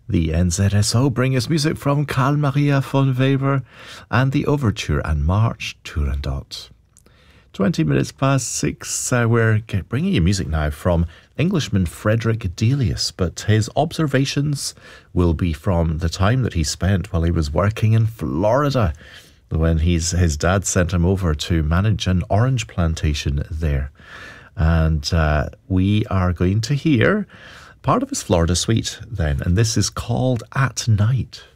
The NZSO bring us music from Carl Maria von Weber and the Overture and March Turandot. 20 minutes past 6, we're bringing you music now from Englishman Frederick Delius, but his observations will be from the time that he spent while he was working in Florida, when his dad sent him over to manage an orange plantation there. And we are going to hear part of his Florida suite then, and this is called At Night.